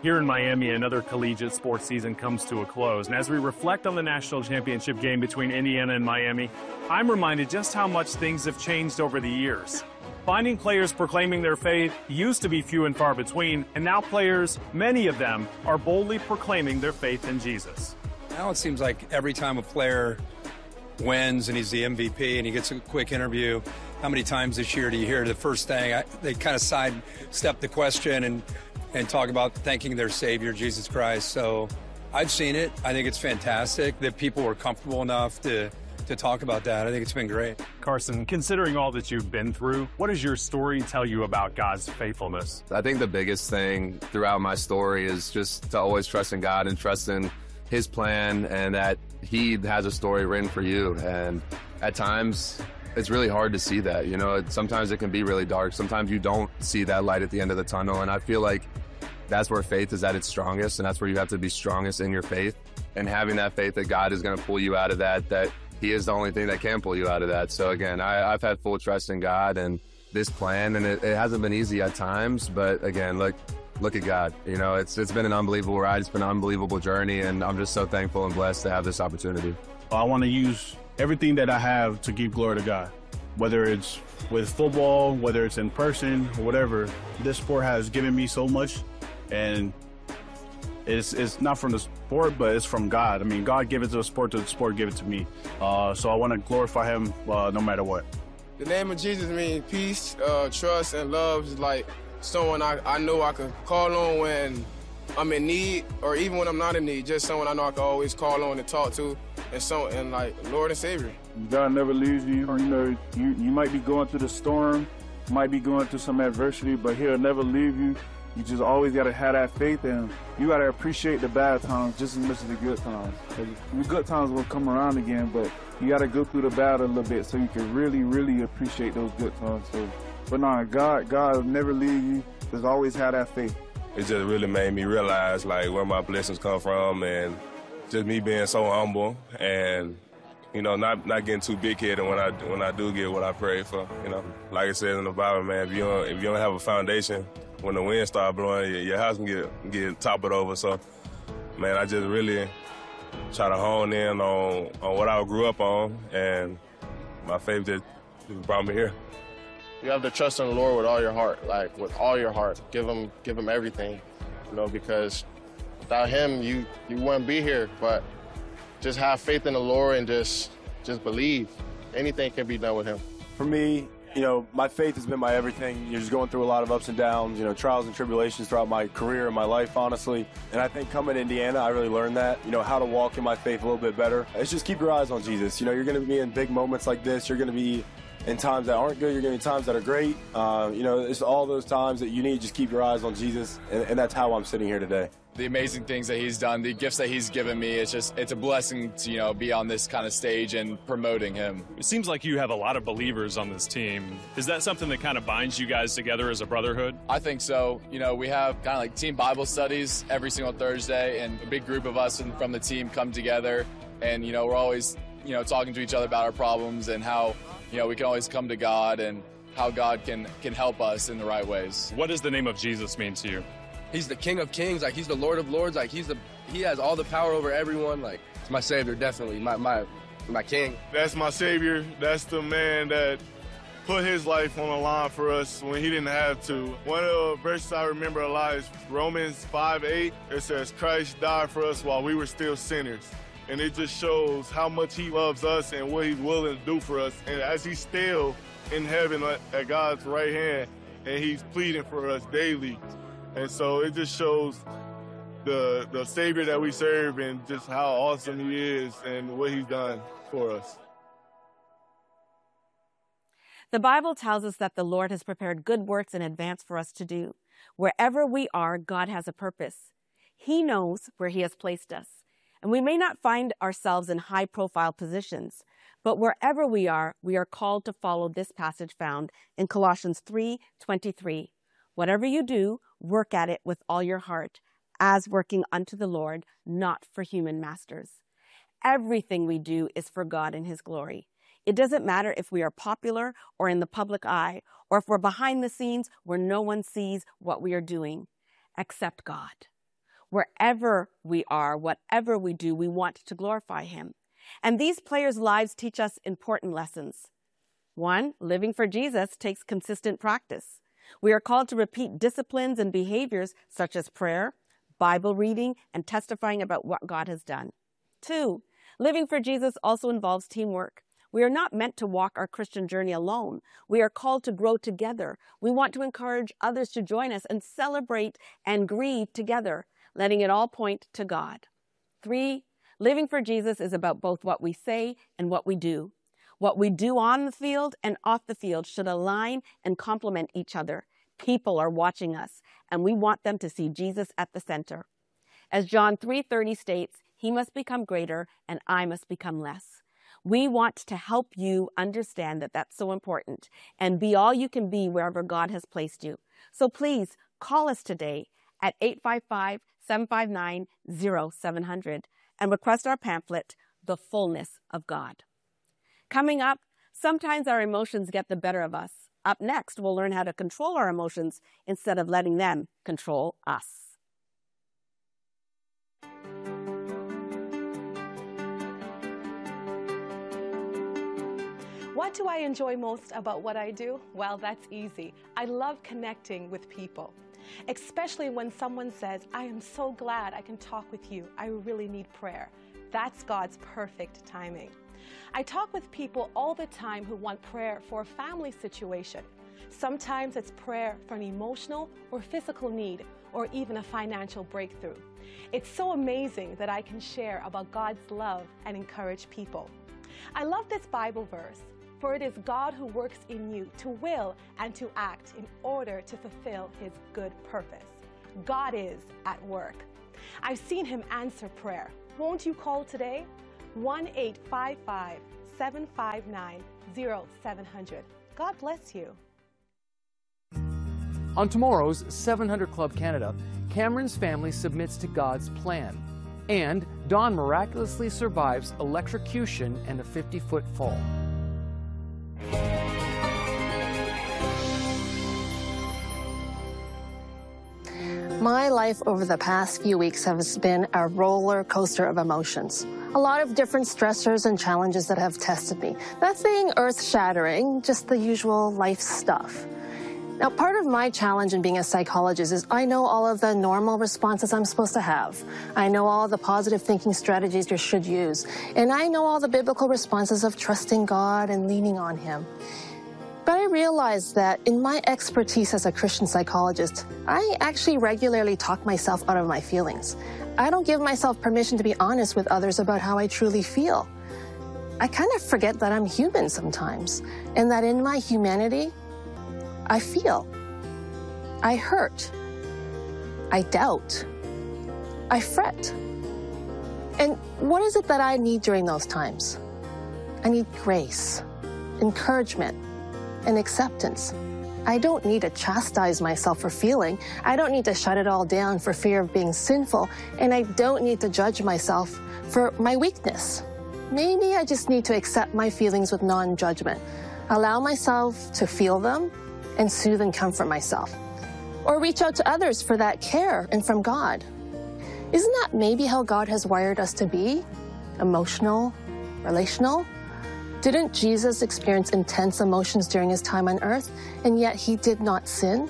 Here in Miami, another collegiate sports season comes to a close, and as we reflect on the national championship game between Indiana and Miami, I'm reminded just how much things have changed over the years. Finding players proclaiming their faith used to be few and far between, and now players, many of them, are boldly proclaiming their faith in Jesus. Now it seems like every time a player wins and he's the MVP and he gets a quick interview, how many times this year do you hear the first thing, they kind of sidestep the question and talk about thanking their Savior, Jesus Christ. So I've seen it. I think it's fantastic that people are comfortable enough to talk about that. I think it's been great. Carson, considering all that you've been through, what does your story tell you about God's faithfulness? I think the biggest thing throughout my story is just to always trust in God and trust in His plan and that He has a story written for you. And at times, it's really hard to see that. You know, sometimes it can be really dark. Sometimes you don't see that light at the end of the tunnel. And I feel like that's where faith is at its strongest, and that's where you have to be strongest in your faith. And having that faith that God is going to pull you out of that He is the only thing that can pull you out of that. So again, I've had full trust in God and this plan, and it hasn't been easy at times, but again, look at God. You know, it's been an unbelievable ride. It's been an unbelievable journey, and I'm just so thankful and blessed to have this opportunity. I want to use everything that I have to give glory to God, whether it's with football, whether it's in person, or whatever. This sport has given me so much, and it's not from the sport, but it's from God. I mean, God gave it to the sport give it to me. So I want to glorify Him no matter what. The name of Jesus means peace, trust, and love. Is like someone I know I can call on when I'm in need, or even when I'm not in need. Just someone I know I can always call on and talk to, and like Lord and Savior. God never leaves you. You know, you might be going through the storm, might be going through some adversity, but He'll never leave you. You just always got to have that faith, and you got to appreciate the bad times just as much as the good times. The good times will come around again, but you got to go through the bad a little bit so you can really, really appreciate those good times. So, but no, God will never leave you. Just always have that faith. It just really made me realize like where my blessings come from, and just me being so humble, and you know, not getting too big-headed when I do get what I pray for. You know, like it says in the Bible, man, if you don't have a foundation, when the wind starts blowing, your house can get toppled over. So, man, I just really try to hone in on what I grew up on, and my faith just brought me here. You have to trust in the Lord with all your heart, like with all your heart. Give him everything, you know, because without Him, you wouldn't be here. But just have faith in the Lord and just believe. Anything can be done with Him. For me, you know, my faith has been my everything. You're just going through a lot of ups and downs, you know, trials and tribulations throughout my career and my life, honestly. And I think coming to Indiana, I really learned that, you know, how to walk in my faith a little bit better. It's just keep your eyes on Jesus. You know, you're going to be in big moments like this. You're going to be in times that aren't good. You're going to be in times that are great. You know, it's all those times that you need to just keep your eyes on Jesus. And that's how I'm sitting here today. The amazing things that He's done, the gifts that He's given me, it's a blessing to, you know, be on this kind of stage and promoting Him. It seems like you have a lot of believers on this team. Is that something that kind of binds you guys together as a brotherhood? I think so. You know, we have kind of like team Bible studies every single Thursday, and a big group of us from the team come together, and, you know, we're always, you know, talking to each other about our problems and how, you know, we can always come to God and how God can help us in the right ways. What does the name of Jesus mean to you? He's the King of Kings, like He's the Lord of Lords, like He has all the power over everyone. Like, it's my Savior, definitely, my King. That's my Savior. That's the man that put His life on the line for us when He didn't have to. One of the verses I remember a lot is Romans 5:8. It says, Christ died for us while we were still sinners. And it just shows how much He loves us and what He's willing to do for us. And as He's still in heaven at God's right hand, and He's pleading for us daily. And so it just shows the Savior that we serve and just how awesome He is and what He's done for us. The Bible tells us that the Lord has prepared good works in advance for us to do. Wherever we are, God has a purpose. He knows where He has placed us. And we may not find ourselves in high-profile positions, but wherever we are called to follow this passage found in Colossians 3:23. Whatever you do, work at it with all your heart, as working unto the Lord, not for human masters. Everything we do is for God and His glory. It doesn't matter if we are popular or in the public eye, or if we're behind the scenes where no one sees what we are doing, except God. Wherever we are, whatever we do, we want to glorify him. And these players' lives teach us important lessons. 1, living for Jesus takes consistent practice. We are called to repeat disciplines and behaviors such as prayer, Bible reading, and testifying about what God has done. 2, living for Jesus also involves teamwork. We are not meant to walk our Christian journey alone. We are called to grow together. We want to encourage others to join us and celebrate and grieve together, letting it all point to God. 3, living for Jesus is about both what we say and what we do. What we do on the field and off the field should align and complement each other. People are watching us, and we want them to see Jesus at the center. As John 3:30 states, he must become greater and I must become less. We want to help you understand that that's so important and be all you can be wherever God has placed you. So please call us today at 855-759-0700 and request our pamphlet, The Fullness of God. Coming up, sometimes our emotions get the better of us. Up next, we'll learn how to control our emotions instead of letting them control us. What do I enjoy most about what I do? Well, that's easy. I love connecting with people, especially when someone says, I am so glad I can talk with you. I really need prayer. That's God's perfect timing. I talk with people all the time who want prayer for a family situation. Sometimes it's prayer for an emotional or physical need, or even a financial breakthrough. It's so amazing that I can share about God's love and encourage people. I love this Bible verse. For it is God who works in you to will and to act in order to fulfill his good purpose. God is at work. I've seen him answer prayer. Won't you call today? 1-855-759-0700. God bless you. On tomorrow's 700 Club Canada, Cameron's family submits to God's plan. And Dawn miraculously survives electrocution and a 50-foot fall. My life over the past few weeks has been a roller coaster of emotions. A lot of different stressors and challenges that have tested me. Nothing earth-shattering, just the usual life stuff. Now, part of my challenge in being a psychologist is I know all of the normal responses I'm supposed to have. I know all the positive thinking strategies you should use. And I know all the biblical responses of trusting God and leaning on him. But I realized that in my expertise as a Christian psychologist, I actually regularly talk myself out of my feelings. I don't give myself permission to be honest with others about how I truly feel. I kind of forget that I'm human sometimes, and that in my humanity, I feel, I hurt, I doubt, I fret. And what is it that I need during those times? I need grace, encouragement, and acceptance. I don't need to chastise myself for feeling. I don't need to shut it all down for fear of being sinful. And I don't need to judge myself for my weakness. Maybe I just need to accept my feelings with non-judgment. Allow myself to feel them and soothe and comfort myself. Or reach out to others for that care and from God. Isn't that maybe how God has wired us to be? Emotional, relational? Didn't Jesus experience intense emotions during his time on earth, and yet he did not sin?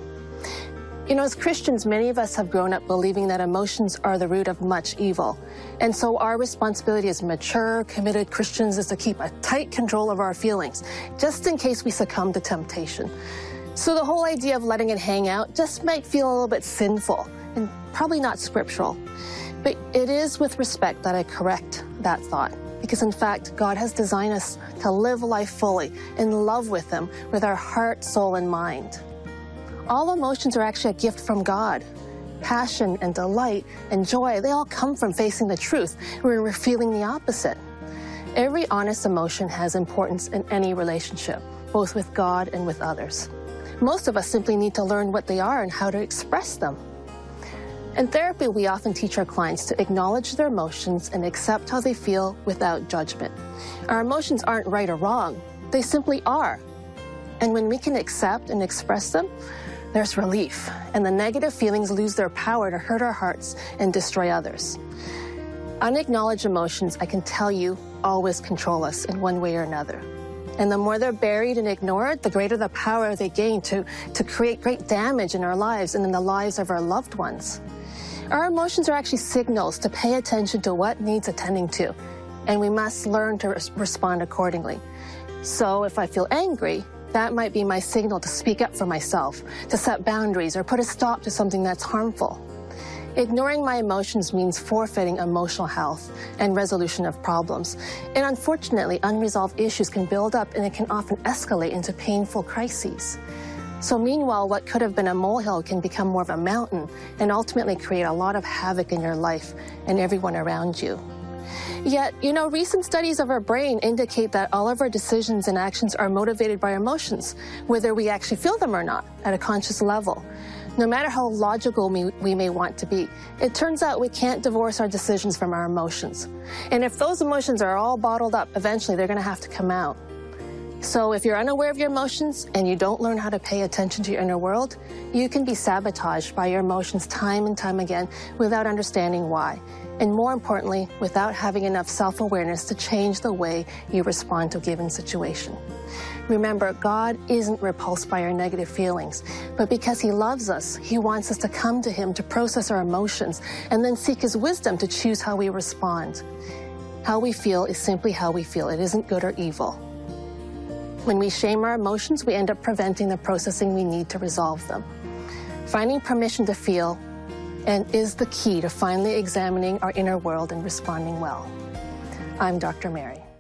You know, as Christians, many of us have grown up believing that emotions are the root of much evil. And so our responsibility as mature, committed Christians is to keep a tight control of our feelings, just in case we succumb to temptation. So the whole idea of letting it hang out just might feel a little bit sinful and probably not scriptural. But it is with respect that I correct that thought. Because in fact, God has designed us to live life fully, in love with him, with our heart, soul, and mind. All emotions are actually a gift from God. Passion and delight and joy, they all come from facing the truth when we're feeling the opposite. Every honest emotion has importance in any relationship, both with God and with others. Most of us simply need to learn what they are and how to express them. In therapy, we often teach our clients to acknowledge their emotions and accept how they feel without judgment. Our emotions aren't right or wrong. They simply are. And when we can accept and express them, there's relief, and the negative feelings lose their power to hurt our hearts and destroy others. Unacknowledged emotions, I can tell you, always control us in one way or another. And the more they're buried and ignored, the greater the power they gain to create great damage in our lives and in the lives of our loved ones. Our emotions are actually signals to pay attention to what needs attending to, and we must learn to respond accordingly. So if I feel angry, that might be my signal to speak up for myself, to set boundaries, or put a stop to something that's harmful. Ignoring my emotions means forfeiting emotional health and resolution of problems. And unfortunately, unresolved issues can build up and it can often escalate into painful crises. So meanwhile, what could have been a molehill can become more of a mountain and ultimately create a lot of havoc in your life and everyone around you. Yet, recent studies of our brain indicate that all of our decisions and actions are motivated by our emotions, whether we actually feel them or not, at a conscious level. No matter how logical we may want to be, it turns out we can't divorce our decisions from our emotions. And if those emotions are all bottled up, eventually they're going to have to come out. So if you're unaware of your emotions and you don't learn how to pay attention to your inner world, you can be sabotaged by your emotions time and time again without understanding why. And more importantly, without having enough self-awareness to change the way you respond to a given situation. Remember, God isn't repulsed by our negative feelings, but because He loves us, He wants us to come to Him to process our emotions and then seek His wisdom to choose how we respond. How we feel is simply how we feel. It isn't good or evil. When we shame our emotions, we end up preventing the processing we need to resolve them. Finding permission to feel is the key to finally examining our inner world and responding well. I'm Dr. Mary.